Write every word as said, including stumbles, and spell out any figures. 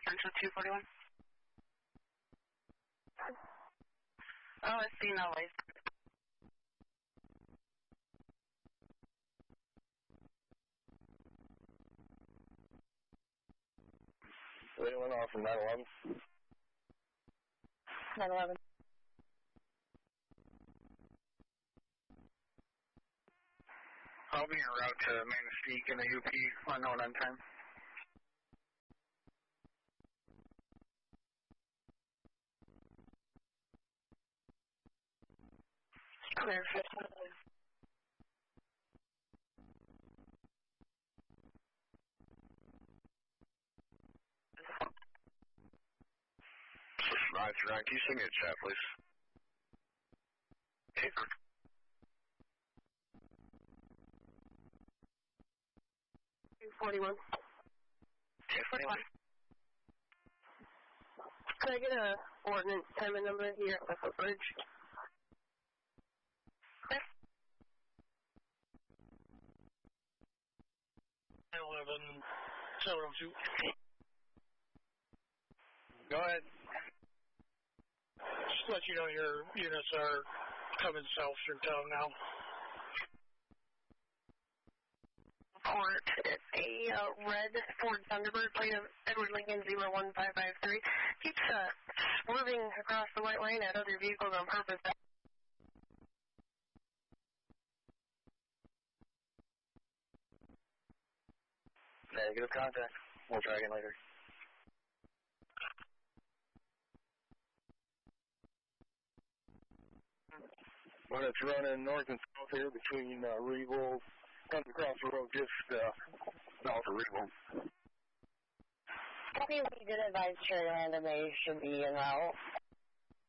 Central two forty-one. Oh, I see no lights. Anyone off from nine eleven? nine eleven. I'll be en route to Manistee in the U P, unknown on time. Clear fifteen. Roger, Roger. Can you send me a chat, please? Paper. two forty-one. two forty-one. Can I get a ordnance time and number here at the bridge? Clear. nine eleven, seven oh two. Go ahead. Just to let you know your units are coming south through town now. Report, it's a uh, red Ford Thunderbird, plate of Edward Lincoln zero one five five three. Keeps uh, swerving across the white line at other vehicles on purpose. Negative contact. We'll try again later. When it's running north and south here between uh, Regal, comes across the road just uh, south of Regal. Copy, we did advise Cherryland and they should be en route.